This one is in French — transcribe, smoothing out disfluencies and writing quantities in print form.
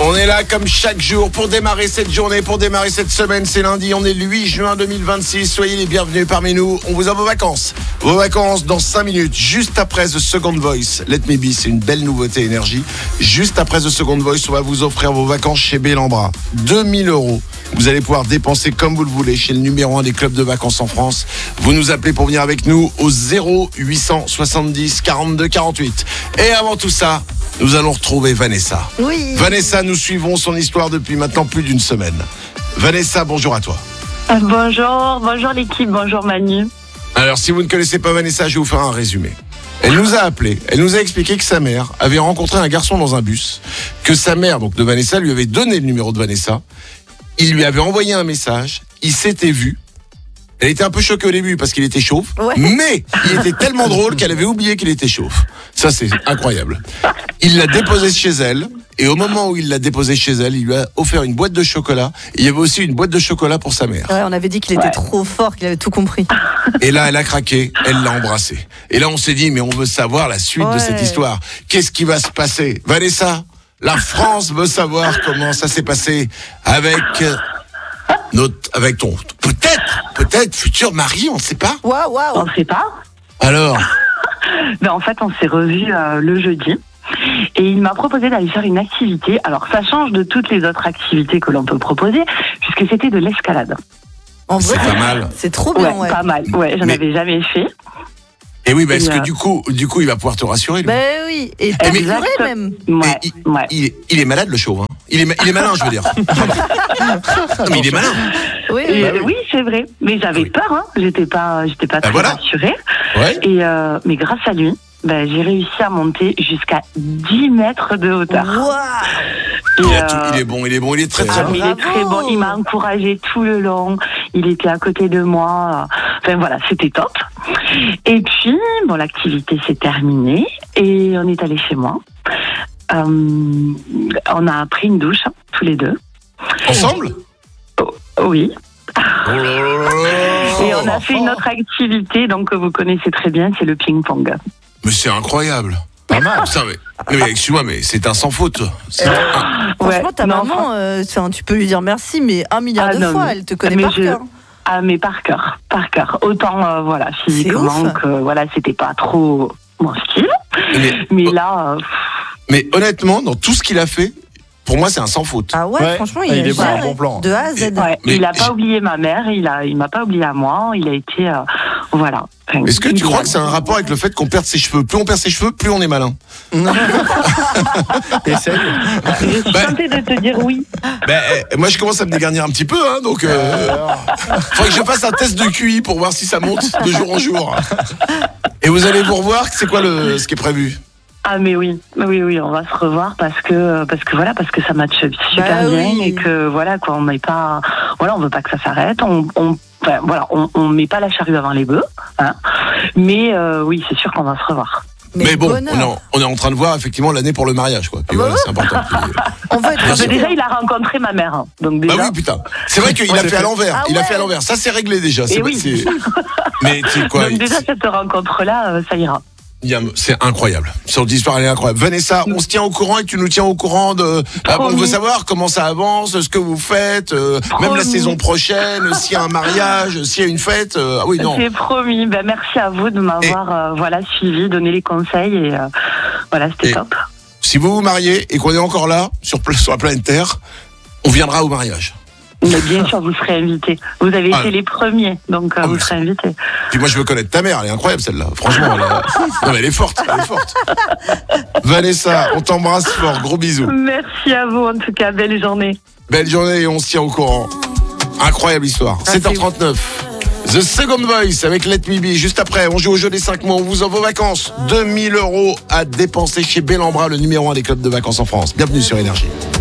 On est là comme chaque jour pour démarrer cette journée, pour démarrer cette semaine. C'est lundi, on est le 8 juin 2026. Soyez les bienvenus parmi nous. On vous a vos vacances. Vos vacances dans 5 minutes, juste après The Second Voice. Let Me Be, c'est une belle nouveauté énergie. Juste après The Second Voice, on va vous offrir vos vacances chez Bellambra. 2000 €. Vous allez pouvoir dépenser comme vous le voulez chez le numéro 1 des clubs de vacances en France. Vous nous appelez pour venir avec nous au 0870 42 48. Et avant tout ça, nous allons retrouver Vanessa. Oui. Vanessa, nous suivons son histoire depuis maintenant plus d'une semaine. Vanessa, bonjour à toi. Bonjour l'équipe, bonjour Manu. Alors, si vous ne connaissez pas Vanessa, je vais vous faire un résumé. Elle nous a appelé, elle nous a expliqué que sa mère avait rencontré un garçon dans un bus, que sa mère, donc de Vanessa, lui avait donné le numéro de Vanessa. Il lui avait envoyé un message, il s'était vu. Elle était un peu choquée au début parce qu'il était chauve, Ouais. mais il était tellement drôle qu'elle avait oublié qu'il était chauve. Ça, c'est incroyable. Il l'a déposé chez elle, et au moment où il l'a déposé chez elle, il lui a offert une boîte de chocolat. Et il y avait aussi une boîte de chocolat pour sa mère. Ouais, on avait dit qu'il était trop fort, qu'il avait tout compris. Et là, elle a craqué, elle l'a embrassé. Et là, on s'est dit, mais on veut savoir la suite de cette histoire. Qu'est-ce qui va se passer? Vanessa, la France veut savoir comment ça s'est passé avec ton peut-être futur mari, on ne sait pas. Waouh. On ne sait pas. Alors, En fait, on s'est revus le jeudi. Et il m'a proposé d'aller faire une activité. Alors, ça change de toutes les autres activités que l'on peut proposer, puisque c'était de l'escalade. En vrai, c'est pas mal. C'est trop bien, ouais. Pas mal. Ouais, j'en Mais- avais jamais fait. Et oui, parce Et que du coup, il va pouvoir te rassurer. Lui. Ben oui, et t'as mais- juré même. Ouais, Et ouais. il est malade, le chauve. Hein. Il est malin, je veux dire. Non, mais il est malin. Oui, Et, oui. oui, c'est vrai. Mais j'avais peur, hein. J'étais pas très voilà. rassurée. Ouais. Et mais grâce à lui, j'ai réussi à monter jusqu'à 10 mètres de hauteur. Waouh. Et, Il est bon, il est très très Ah, bon. mais il est très bon, il m'a encouragé tout le long, il était à côté de moi, enfin voilà, c'était top. Et puis, bon, l'activité s'est terminée et on est allé chez moi. On a pris une douche, tous les deux. Ensemble? Oui. Oh là là là là. Et on a fait une autre activité, donc que vous connaissez très bien, c'est le ping-pong. Mais c'est incroyable. Pas mal. Putain, mais excuse-moi, mais c'est un sans faute. C'est un- Franchement, ta non, maman, tu peux lui dire merci, mais 1 milliard de non, fois, mais- elle te connaît mais par cœur. Ah, mais par cœur. Autant, voilà, physiquement ouf. que, voilà, c'était pas trop mon style. Mais là, Mais honnêtement, dans tout ce qu'il a fait, pour moi, c'est un sans faute. Ah ouais, Ouais. franchement, Il il est bon, géré un bon plan. de A à Z. ouais, Mais il a j'ai- pas oublié ma mère, il m'a pas oublié à moi, il a été, voilà. Enfin, Est-ce que tu il crois a- que c'est un rapport avec le fait qu'on perde ses cheveux? Plus on perd ses cheveux, plus on est malin. Essaye. Je suis tentée de te dire oui. Moi, je commence à me dégarnir un petit peu, hein, donc faudrait que je fasse un test de QI pour voir si ça monte de jour en jour. Et vous allez vous revoir, c'est quoi ce qui est prévu? Ah mais oui, on va se revoir parce que ça matche super Bah bien oui. et que voilà quoi, on n'est pas, voilà, on veut pas que ça s'arrête, on met pas la charrue avant les bœufs, hein. Mais oui, c'est sûr qu'on va se revoir. Mais bon, bonheur. on est en train de voir effectivement l'année pour le mariage, quoi. Puis Ah bah voilà, c'est important. On veut être Bien sûr. Déjà, il a rencontré ma mère, hein. Donc déjà. Ah oui, putain. C'est vrai qu'il a fait à l'envers. Ah Il a ouais. fait à l'envers. Ça, c'est réglé déjà. Et oui. Mais tu sais quoi? Donc déjà cette rencontre-là, ça ira. C'est incroyable. Cette histoire, elle est incroyable. Vanessa, on se tient au courant et tu nous tiens au courant de. On Promis. veut savoir comment ça avance, ce que vous faites, même la Promis. saison prochaine, s'il y a un mariage, s'il y a une fête. Ah oui, non. C'est promis. Merci à vous de m'avoir suivi, donné les conseils et voilà, c'était Et- top. Si vous vous mariez et qu'on est encore là, sur la planète Terre, on viendra au mariage. Mais bien sûr, vous serez invités. Vous avez Ah. été les premiers, donc Ah, vous mais serez invités. Puis moi, je veux connaître ta mère. Elle est incroyable, celle-là. Franchement, non, mais elle est forte. Elle est forte. Vanessa, on t'embrasse fort. Gros bisous. Merci à vous, en tout cas. Belle journée. Belle journée et on se tient au courant. Incroyable histoire. Ah, 7h39. The Second Voice avec Let Me Be. Juste après, on joue au jeu des 5 mois. On vous offre vos vacances. 2000 € à dépenser chez Bellambra, le numéro 1 des clubs de vacances en France. Bienvenue sur Énergie.